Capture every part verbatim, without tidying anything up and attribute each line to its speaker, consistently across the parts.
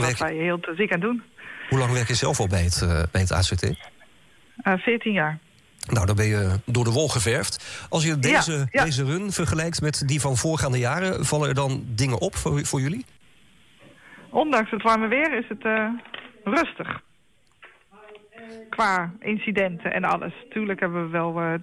Speaker 1: werk...
Speaker 2: wij heel het weekend doen.
Speaker 1: Hoe lang werk je zelf al bij het, uh, bij het A C T?
Speaker 2: Uh, veertien jaar.
Speaker 1: Nou, dan ben je door de wol geverfd. Als je deze,
Speaker 2: ja, ja.
Speaker 1: deze run vergelijkt met die van voorgaande jaren... vallen er dan dingen op voor, voor jullie?
Speaker 2: Ondanks het warme weer is het uh, rustig. Qua incidenten en alles. Tuurlijk hebben we wel uh,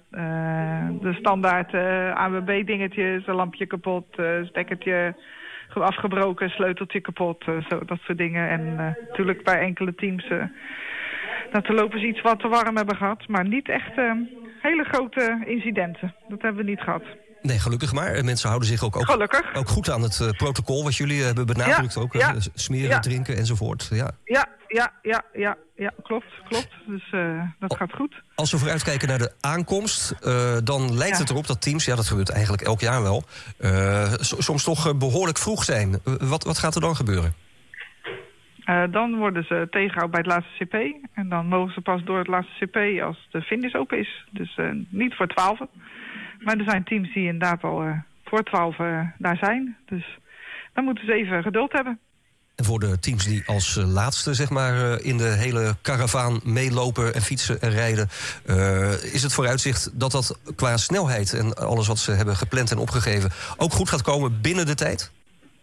Speaker 2: de standaard uh, A W B-dingetjes, een lampje kapot, uh, stekkertje afgebroken, sleuteltje kapot, uh, zo, dat soort dingen. En uh, natuurlijk bij enkele teams uh, dat de lopers iets wat te warm hebben gehad. Maar niet echt uh, hele grote incidenten. Dat hebben we niet gehad.
Speaker 1: Nee, gelukkig maar. Mensen houden zich ook, ook, ook goed aan het uh, protocol wat jullie hebben benadrukt. Ja, ook ja, uh, smeren, ja. drinken enzovoort. Ja,
Speaker 2: ja, ja, ja, ja, ja klopt, klopt. Dus uh, dat gaat goed.
Speaker 1: Als we vooruitkijken naar de aankomst, uh, dan lijkt ja. het erop dat teams, ja dat gebeurt eigenlijk elk jaar wel, uh, soms toch uh, behoorlijk vroeg zijn. Uh, wat, wat gaat er dan gebeuren?
Speaker 2: Uh, dan worden ze tegengehouden bij het laatste C P. En dan mogen ze pas door het laatste C P als de finish open is. Dus uh, niet voor twaalf. Maar er zijn teams die inderdaad al uh, voor twaalf uh, daar zijn. Dus dan moeten ze even geduld hebben.
Speaker 1: En voor de teams die als uh, laatste zeg maar, uh, in de hele karavaan meelopen en fietsen en rijden... Uh, is het vooruitzicht dat dat qua snelheid en alles wat ze hebben gepland en opgegeven... ook goed gaat komen binnen de tijd?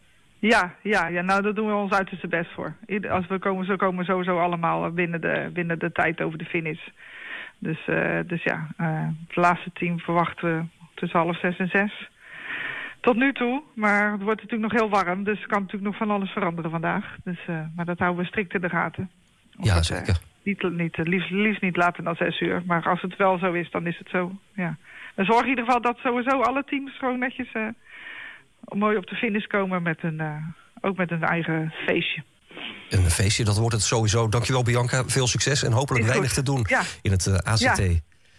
Speaker 2: Ja, ja, ja, nou daar doen we ons uiterste best voor. Als we komen, zo komen we sowieso allemaal binnen de, binnen de tijd over de finish. Dus, uh, dus ja, uh, het laatste team verwachten we tussen half zes en zes. Tot nu toe, maar het wordt natuurlijk nog heel warm. Dus er kan natuurlijk nog van alles veranderen vandaag. Dus, uh, maar dat houden we strikt in de gaten. Of
Speaker 1: ja,
Speaker 2: het,
Speaker 1: zeker.
Speaker 2: Uh, niet, niet, liefst, liefst niet later dan zes uur. Maar als het wel zo is, dan is het zo. Ja. We zorgen in ieder geval dat sowieso alle teams gewoon netjes uh, mooi op de finish komen. Met een, uh, ook met een eigen feestje.
Speaker 1: Een feestje, dat wordt het sowieso. Dankjewel Bianca, veel succes en hopelijk weinig te doen ja. in het uh, A C T. Ja.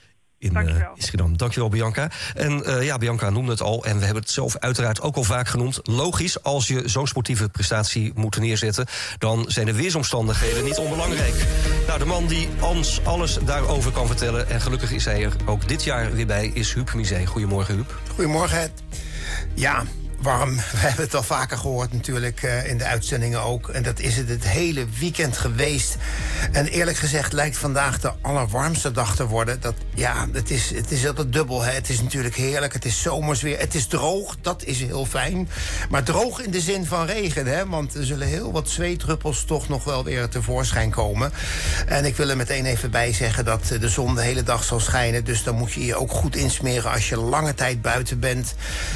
Speaker 1: In uh, Schiedam. Dankjewel Bianca. En uh, ja, Bianca noemde het al en we hebben het zelf uiteraard ook al vaak genoemd. Logisch, als je zo'n sportieve prestatie moet neerzetten, dan zijn de weersomstandigheden niet onbelangrijk. Nou, de man die ons alles daarover kan vertellen, en gelukkig is hij er ook dit jaar weer bij, is Huub Mizé. Goedemorgen Huub.
Speaker 3: Goedemorgen. Ja, warm. We hebben het al vaker gehoord natuurlijk uh, in de uitzendingen ook. En dat is het het hele weekend geweest. En eerlijk gezegd lijkt vandaag de allerwarmste dag te worden. Dat, ja, het is, het is altijd dubbel. Hè. Het is natuurlijk heerlijk. Het is zomers weer. Het is droog. Dat is heel fijn. Maar droog in de zin van regen. Hè. Want er zullen heel wat zweetdruppels toch nog wel weer tevoorschijn komen. En ik wil er meteen even bij zeggen dat de zon de hele dag zal schijnen. Dus dan moet je je ook goed insmeren als je lange tijd buiten bent.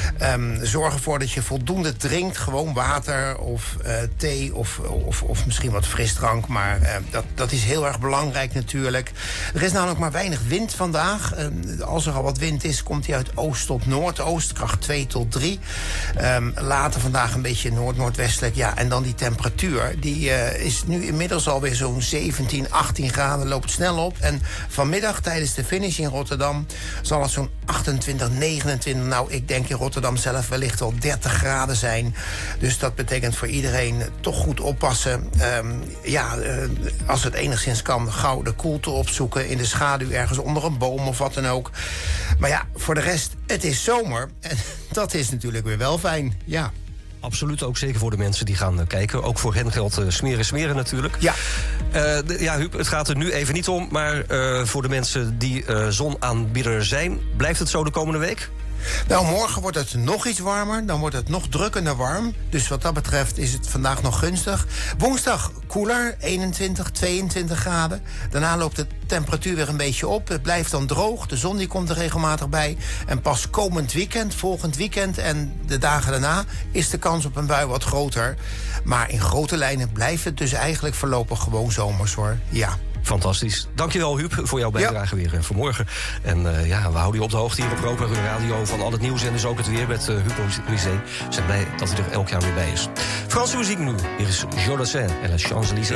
Speaker 3: Um, zorg ervoor dat je voldoende drinkt. Gewoon water of uh, thee of, of, of misschien wat frisdrank. Maar uh, dat, dat is heel erg belangrijk natuurlijk. Er is namelijk maar weinig wind vandaag. Uh, als er al wat wind is, komt die uit oost tot noordoost. Kracht twee tot drie. Um, later vandaag een beetje noord-noordwestelijk. Ja, en dan die temperatuur. Die uh, is nu inmiddels alweer zo'n zeventien, achttien graden. Loopt snel op. En vanmiddag tijdens de finish in Rotterdam zal het zo'n achtentwintig, negenentwintig... nou, ik denk in Rotterdam zelf wellicht wel dertig graden zijn. Dus dat betekent voor iedereen toch goed oppassen. Um, ja, uh, als het enigszins kan, gauw de koelte opzoeken in de schaduw ergens onder een boom of wat dan ook. Maar ja, voor de rest, het is zomer. En dat is natuurlijk weer wel fijn, ja.
Speaker 1: Absoluut, ook zeker voor de mensen die gaan kijken. Ook voor hen geldt uh, smeren, smeren natuurlijk.
Speaker 3: Ja.
Speaker 1: Uh, de, ja, Huub, het gaat er nu even niet om. Maar uh, voor de mensen die uh, zonaanbieder zijn, blijft het zo de komende week?
Speaker 3: Nou, morgen wordt het nog iets warmer. Dan wordt het nog drukkender warm. Dus wat dat betreft is het vandaag nog gunstig. Woensdag koeler, eenentwintig, tweeëntwintig graden. Daarna loopt de temperatuur weer een beetje op. Het blijft dan droog. De zon die komt er regelmatig bij. En pas komend weekend, volgend weekend en de dagen daarna is de kans op een bui wat groter. Maar in grote lijnen blijft het dus eigenlijk voorlopig gewoon zomers, hoor. Ja.
Speaker 1: Fantastisch. Dankjewel Huub voor jouw bijdrage ja. weer uh, vanmorgen. En uh, ja, we houden je op de hoogte hier op Roper Radio van al het nieuws en dus ook het weer met uh, Huub Mizé. We zijn blij dat hij er elk jaar weer bij is. Franse muziek nu. Hier is Jodassin en La Champs-Élysées.